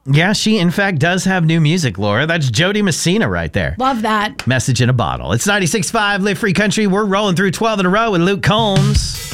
Yeah, she in fact does have new music, Laura. That's Jody Messina right there. Love that. Message in a bottle. It's 96.5 Live Free Country. We're rolling through 12 in a row with Luke Combs.